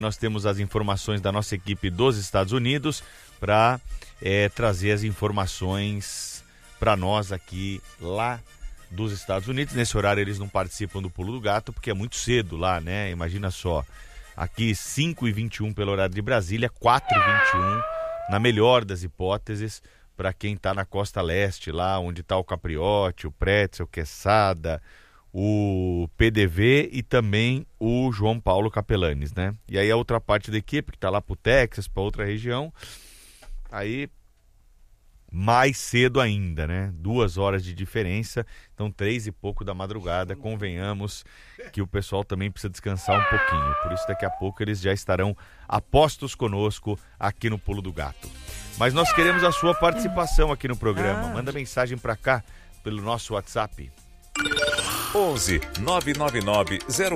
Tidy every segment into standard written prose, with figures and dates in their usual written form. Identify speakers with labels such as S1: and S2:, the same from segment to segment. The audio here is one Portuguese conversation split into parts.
S1: Nós temos as informações da nossa equipe dos Estados Unidos para trazer as informações para nós aqui lá dos Estados Unidos. Nesse horário eles não participam do Pulo do Gato porque é muito cedo lá, né? Imagina só, aqui 5h21 pelo horário de Brasília, 4h21 na melhor das hipóteses para quem está na costa leste, lá onde está o Capriotti, o Pretzel, o Quesada, o PDV e também o João Paulo Capelanes, né? E aí a outra parte da equipe que está lá pro Texas, para outra região, aí mais cedo ainda, né? 2 horas de diferença, então 3 e pouco da madrugada, convenhamos que o pessoal também precisa descansar um pouquinho, por isso daqui a pouco eles já estarão a postos conosco aqui no Pulo do Gato. Mas nós queremos a sua participação aqui no programa, manda mensagem para cá pelo nosso WhatsApp.
S2: 11 999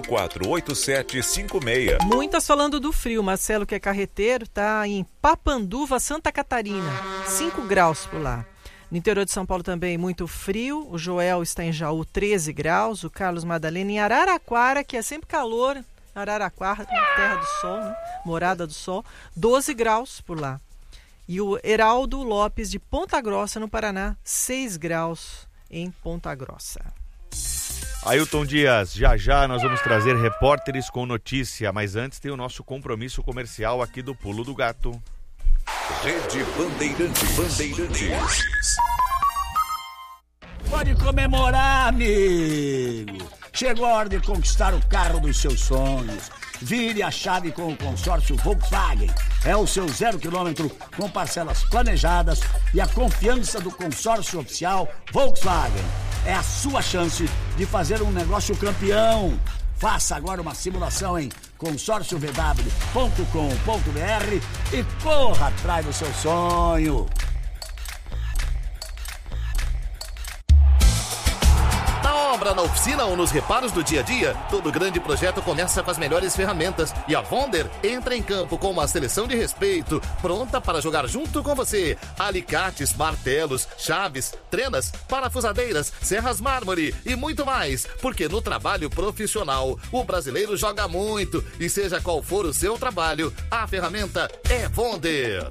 S2: 048756.
S3: Muitas falando do frio. Marcelo, que é carreteiro, tá em Papanduva, Santa Catarina. 5 graus por lá. No interior de São Paulo também muito frio. O Joel está em Jaú, 13 graus. O Carlos Madalena em Araraquara, que é sempre calor. Araraquara, terra do sol, né? Morada do sol. 12 graus por lá. E o Heraldo Lopes de Ponta Grossa, no Paraná, 6 graus em Ponta Grossa.
S1: Ailton Dias, já nós vamos trazer repórteres com notícia, mas antes tem o nosso compromisso comercial aqui do Pulo do Gato.
S2: Rede Bandeirantes.
S4: Pode comemorar, amigo! Chegou a hora de conquistar o carro dos seus sonhos. Vire a chave com o consórcio Volkswagen. É o seu 0 km com parcelas planejadas e a confiança do consórcio oficial Volkswagen. É a sua chance de fazer um negócio campeão. Faça agora uma simulação em consórciovw.com.br e corra atrás do seu sonho.
S5: Obra na oficina ou nos reparos do dia a dia, todo grande projeto começa com as melhores ferramentas e a Wonder entra em campo com uma seleção de respeito, pronta para jogar junto com você. Alicates, martelos, chaves, trenas, parafusadeiras, serras mármore e muito mais, porque no trabalho profissional o brasileiro joga muito e seja qual for o seu trabalho, a ferramenta é Wonder.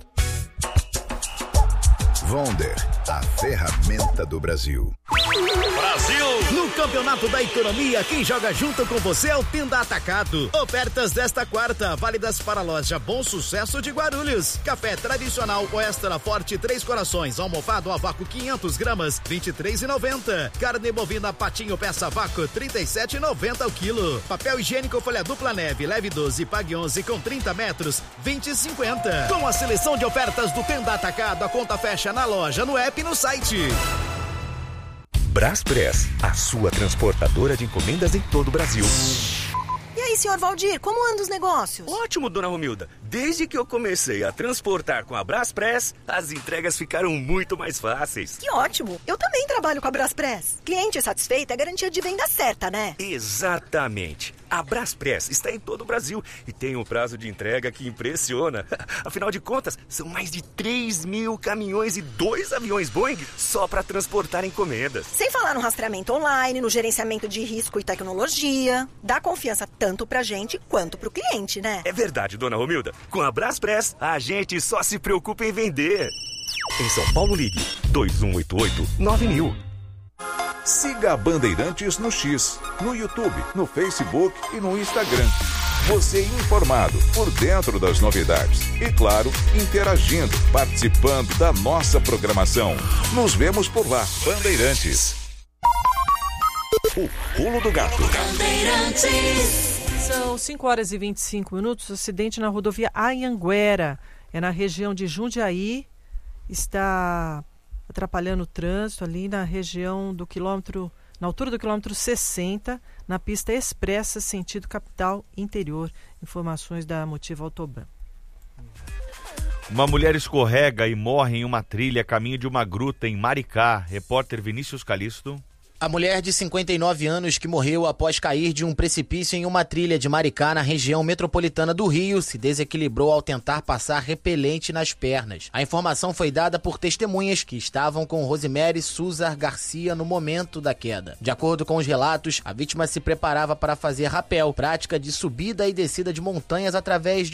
S6: Wonder, a ferramenta do Brasil.
S7: Brasil! No Campeonato da Economia, quem joga junto com você é o Tenda Atacado. Ofertas desta quarta, válidas para a loja Bom Sucesso de Guarulhos. Café tradicional ou extra forte 3 corações, almofado a vácuo 500 gramas, R$ 23,90. Carne bovina patinho peça vácuo, R$ 37,90 o quilo. Papel higiênico folha dupla neve, leve 12, pague 11 com 30 metros, R$ 20,50. Com a seleção de ofertas do Tenda Atacado, a conta fecha na loja, no app e no site.
S2: Braspress, a sua transportadora de encomendas em todo o Brasil.
S8: E aí, senhor Valdir, como andam os negócios?
S9: Ótimo, dona Romilda. Desde que eu comecei a transportar com a Braspress, as entregas ficaram muito mais fáceis.
S8: Que ótimo! Eu também trabalho com a Braspress. Cliente satisfeito é garantia de venda certa, né?
S9: Exatamente. A Braspress está em todo o Brasil e tem um prazo de entrega que impressiona. Afinal de contas, são mais de 3.000 caminhões e 2 aviões Boeing só para transportar encomendas.
S8: Sem falar no rastreamento online, no gerenciamento de risco e tecnologia. Dá confiança tanto pra gente quanto pro cliente, né?
S9: É verdade, dona Romilda. Com a Braspress, a gente só se preocupa em vender. Em São Paulo, ligue 2188-9000.
S2: Siga a Bandeirantes no X, no YouTube, no Facebook e no Instagram. Você informado, por dentro das novidades. E claro, interagindo, participando da nossa programação. Nos vemos por lá, Bandeirantes. O Pulo do Gato.
S3: São 5 horas e 25 minutos. Acidente na rodovia Anhanguera. É na região de Jundiaí. Está atrapalhando o trânsito ali na região do quilômetro, na altura do quilômetro 60, na pista expressa sentido capital interior. Informações da Motiva Autoban.
S1: Uma mulher escorrega e morre em uma trilha a caminho de uma gruta em Maricá. Repórter Vinícius Calisto.
S10: A mulher de 59 anos que morreu após cair de um precipício em uma trilha de Maricá, na região metropolitana do Rio, se desequilibrou ao tentar passar repelente nas pernas. A informação foi dada por testemunhas que estavam com Rosemary Suzar Garcia no momento da queda. De acordo com os relatos, a vítima se preparava para fazer rapel, prática de subida e descida de montanhas através de